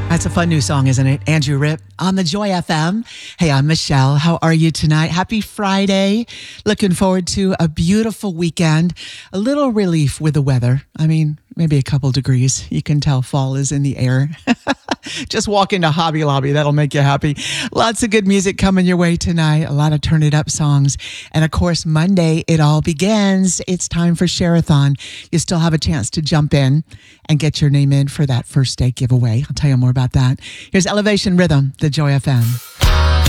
That's a fun new song, isn't it? Andrew Ripp on the Joy FM. Hey, I'm Michelle. How are you tonight? Happy Friday. Looking forward to a beautiful weekend. A little relief with the weather. I mean, maybe a couple degrees. You can tell fall is in the air. Just walk into Hobby Lobby. That'll make you happy. Lots of good music coming your way tonight. A lot of Turn It Up songs. And of course, Monday, it all begins. It's time for Share-a-thon. You still have a chance to jump in and get your name in for that first day giveaway. I'll tell you more about that. Here's Elevation Rhythm, the Joy FM.